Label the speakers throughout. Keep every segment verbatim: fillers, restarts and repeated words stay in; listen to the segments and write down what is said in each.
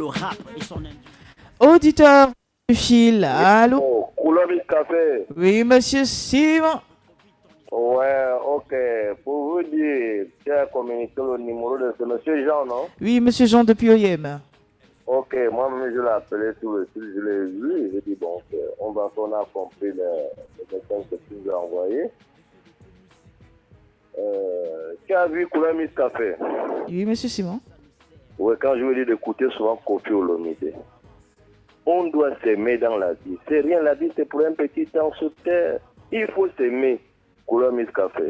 Speaker 1: le rap et son industrie.
Speaker 2: Auditeur du fil, allô?
Speaker 3: Oh, Coulommiers Café.
Speaker 2: Oui, monsieur Simon.
Speaker 3: Ouais, ok. Pour vous dire, tu as communiqué le numéro de ce monsieur Jean, non?
Speaker 2: Oui, monsieur Jean depuis Oyem.
Speaker 3: Ok, moi-même je l'ai appelé tout le suite, je l'ai vu, j'ai dit bon, ok, on va on a compris le, le message que tu nous as envoyé. Euh, tu as vu Coulommiers Café?
Speaker 2: Oui, monsieur Simon.
Speaker 3: Oui, quand je vous dis d'écouter souvent Koffi Olomide. On doit s'aimer dans la vie. C'est rien, la vie c'est pour un petit temps sur terre. Il faut s'aimer. Coulommiers Café.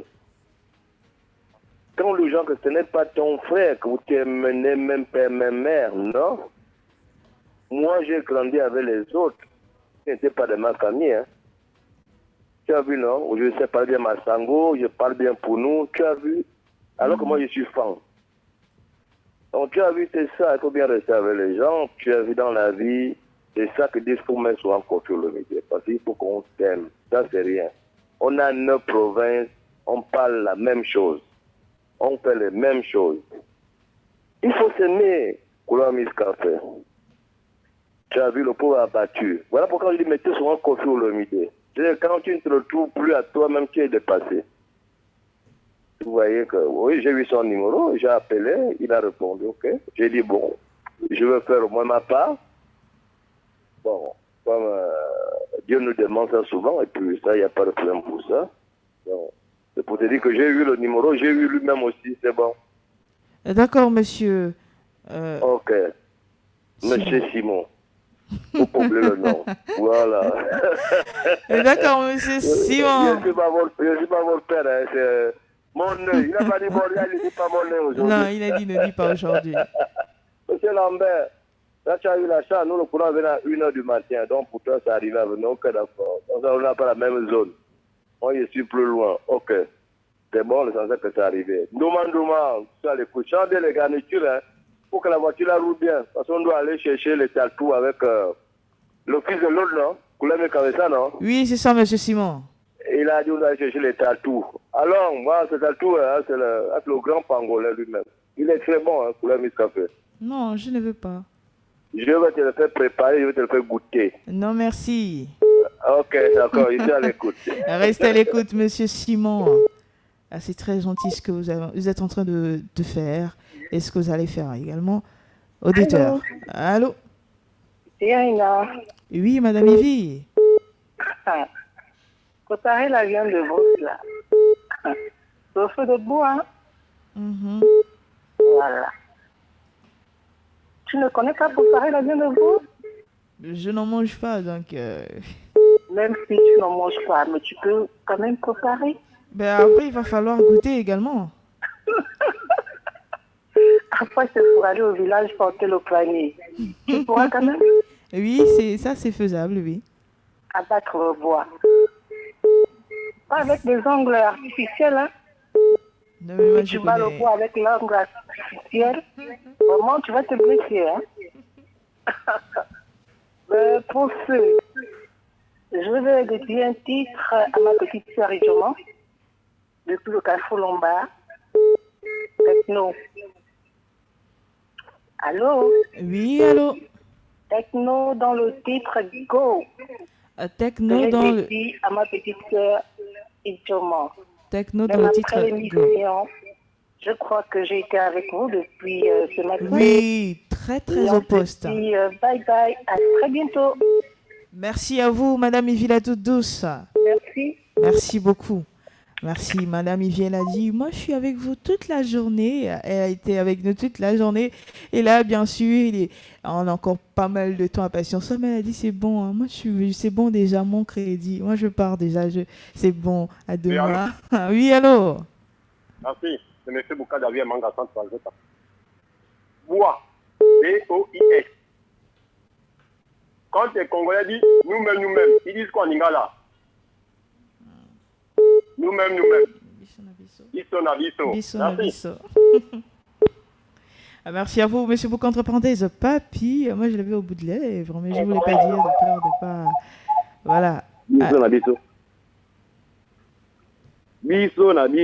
Speaker 3: Quand les gens que ce n'est pas ton frère, que vous t'aimez même père, même mère, non? Moi, j'ai grandi avec les autres. Ce n'était pas de ma famille. Hein. Tu as vu, non? Je sais parler bien Massango, je parle bien pour nous. Tu as vu? Alors que moi, je suis fan. Donc, tu as vu, c'est ça. Il faut bien rester avec les gens. Tu as vu dans la vie, c'est ça que disent pour mettre souvent Koffi Olomide. Parce qu'il faut qu'on s'aime. Ça, c'est rien. On a neuf provinces. On parle la même chose. On fait les mêmes choses. Il faut s'aimer. Coulommiers Café. Tu as vu le pauvre abattu. Voilà pourquoi je dis mettez souvent Koffi Olomide. Quand tu ne te retrouves plus à toi-même, tu es dépassé. Vous voyez que, oui, j'ai eu son numéro, j'ai appelé, il a répondu, ok. J'ai dit, bon, je vais faire au moins ma part. Bon, comme euh, Dieu nous demande ça souvent, et puis ça, il n'y a pas de problème pour ça. Donc, c'est pour te dire que j'ai eu le numéro, j'ai eu lui-même aussi, c'est bon.
Speaker 2: D'accord, monsieur. Euh,
Speaker 3: ok. Monsieur Simon. Vous pouvez le nom. Voilà.
Speaker 2: D'accord, monsieur Simon.
Speaker 3: Je ne suis pas votre père, hein, c'est mon nez. Il n'a pas dit mon nez, il ne dit pas mon nez aujourd'hui.
Speaker 2: Non, il a dit ne dis pas aujourd'hui.
Speaker 3: Monsieur Lambert, là tu as eu la chance, nous le courant venait à une heure du matin, donc pour toi ça arrive à venir, ok d'accord. Donc on n'a pas la même zone. Moi je suis plus loin, ok. C'est bon, le sens que c'est arrivé. Douman, douman, tu as l'écoute. Changez les garnitures, hein, pour que la voiture la roule bien. Parce qu'on doit aller chercher les tatous avec euh, le fils de l'autre, non? Coulommiers Café, non?
Speaker 2: Oui, c'est ça, monsieur Simon.
Speaker 3: Il a dit on doit aller chercher les tatous. Alors, moi, ce tatou, hein, c'est le, le grand pangolais lui-même. Il est très bon, hein, Coulommiers Café.
Speaker 2: Non, je ne veux pas.
Speaker 3: Je vais te le faire préparer, je vais te le faire goûter.
Speaker 2: Non, merci.
Speaker 3: Ok, d'accord, je suis à l'écoute.
Speaker 2: Restez à l'écoute, monsieur Simon. Ah, c'est très gentil ce que vous, avez, vous êtes en train de, de faire et ce que vous allez faire également. Auditeur. Allô?
Speaker 4: Allô?
Speaker 2: Oui, madame Ivy.
Speaker 4: Ah. Préparez la viande de veau, là. C'est au feu de bois, hein?
Speaker 2: Mm-hmm.
Speaker 4: Voilà. Tu ne connais pas préparer la viande de veau?
Speaker 2: Je n'en mange pas, donc... Euh...
Speaker 4: Même si tu n'en manges pas, mais tu peux quand même préparer.
Speaker 2: Ben après, il va falloir goûter également.
Speaker 4: Après, c'est pour aller au village porter le panier. Tu pourras quand même?
Speaker 2: Oui, c'est, ça c'est faisable, oui.
Speaker 4: Abattre le bois. Pas avec des ongles artificiels, hein?
Speaker 2: Non, mais moi,
Speaker 4: tu
Speaker 2: je
Speaker 4: bats
Speaker 2: connais...
Speaker 4: le bois avec l'ongle artificiel. Vraiment, tu vas te blesser, hein? Mais pour ce, je vais dédier un titre à ma petite sœur Idjoma, depuis le Carrefour Lombard. Techno. Allô?
Speaker 2: Oui, allô?
Speaker 4: Techno dans le titre Go.
Speaker 2: Uh, techno dans le...
Speaker 4: à ma petite sœur Idjoma.
Speaker 2: Techno dans le titre
Speaker 4: Go. Je crois que j'ai été avec vous depuis euh, ce matin.
Speaker 2: Oui, très très au poste.
Speaker 4: Dis, euh, bye bye, à très bientôt.
Speaker 2: Merci à vous, Madame Yvie la toute douce.
Speaker 4: Merci.
Speaker 2: Merci beaucoup. Merci, Madame Yvie, elle a dit, moi je suis avec vous toute la journée. Elle a été avec nous toute la journée. Et là, bien sûr, il est... on a encore pas mal de temps à patienter. Mais elle a dit, c'est bon, hein. Moi je suis... c'est bon déjà, mon crédit. Moi je pars déjà, je... c'est bon, à demain. Oui, allô?
Speaker 5: Merci. C'est M. Bouka Davier Manga Central. Bois. B O I S. Quand les Congolais disent nous-mêmes, nous-mêmes, ils disent quoi en Lingala? Nous-mêmes, nous-mêmes. Bisso na bisso.
Speaker 2: Bisso na bisso. Merci à vous, monsieur Bouka, entre parenthèses. Papy, moi je l'avais au bout de lèvres, mais je ne voulais pas dire de peur de pas. Voilà.
Speaker 3: Bisso na bisso. Bisso na bisso.